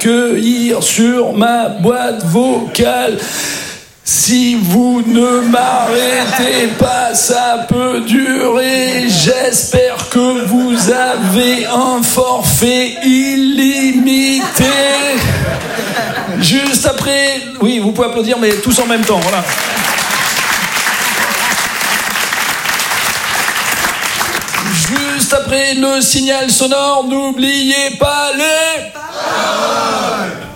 cueillir sur ma boîte vocale. Si vous ne m'arrêtez pas, ça peut durer. J'espère que vous avez un forfait illimité. Juste après... Oui, vous pouvez applaudir, mais tous en même temps, voilà. Juste après le signal sonore, n'oubliez pas les... paroles.